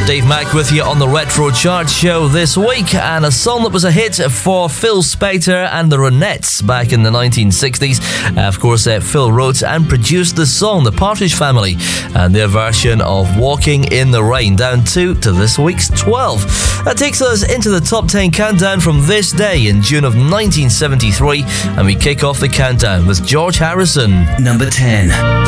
Dave Mack with you on the Retro Chart Show this week, and a song that was a hit for Phil Spector and the Ronettes back in the 1960s. Of course, Phil wrote and produced the song, The Partridge Family, and their version of Walking in the Rain, down 2 to this week's 12. That takes us into the top 10 countdown from this day in June of 1973, and we kick off the countdown with George Harrison. Number 10.